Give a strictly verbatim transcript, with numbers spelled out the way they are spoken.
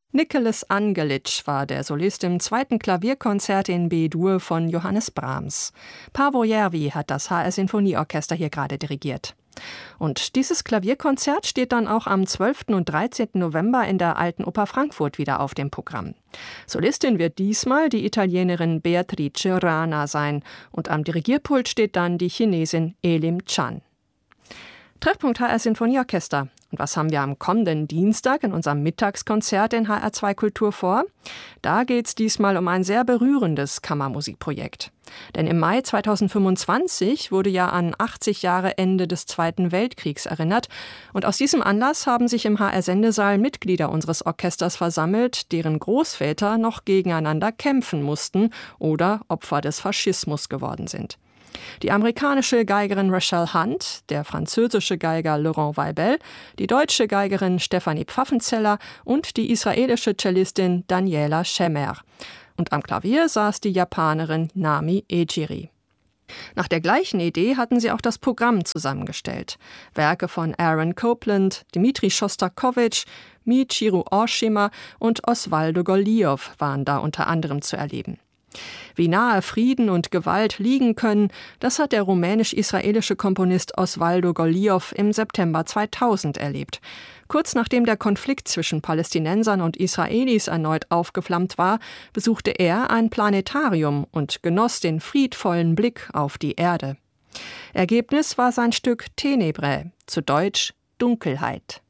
Nicholas Angelitsch war der Solist im zweiten Klavierkonzert in B-Dur von Johannes Brahms. Paavo Järvi hat das H R-Sinfonieorchester hier gerade dirigiert. Und dieses Klavierkonzert steht dann auch am zwölften und dreizehnten November in der Alten Oper Frankfurt wieder auf dem Programm. Solistin wird diesmal die Italienerin Beatrice Rana sein und am Dirigierpult steht dann die Chinesin Elim Chan. Treffpunkt H R-Sinfonieorchester. Und was haben wir am kommenden Dienstag in unserem Mittagskonzert in H R zwei Kultur vor? Da geht es diesmal um ein sehr berührendes Kammermusikprojekt. Denn im Mai zweitausendfünfundzwanzig wurde ja an achtzig Jahre Ende des Zweiten Weltkriegs erinnert. Und aus diesem Anlass haben sich im H R-Sendesaal Mitglieder unseres Orchesters versammelt, deren Großväter noch gegeneinander kämpfen mussten oder Opfer des Faschismus geworden sind. Die amerikanische Geigerin Rachelle Hunt, der französische Geiger Laurent Weibel, die deutsche Geigerin Stefanie Pfaffenzeller und die israelische Cellistin Daniela Shemer. Und am Klavier saß die Japanerin Nami Ejiri. Nach der gleichen Idee hatten sie auch das Programm zusammengestellt. Werke von Aaron Copland, Dmitri Schostakowitsch, Michiru Oshima und Osvaldo Goliow waren da unter anderem zu erleben. Wie nahe Frieden und Gewalt liegen können, das hat der rumänisch-israelische Komponist Osvaldo Goliow im September zweitausend erlebt. Kurz nachdem der Konflikt zwischen Palästinensern und Israelis erneut aufgeflammt war, besuchte er ein Planetarium und genoss den friedvollen Blick auf die Erde. Ergebnis war sein Stück Tenebrae, zu Deutsch Dunkelheit.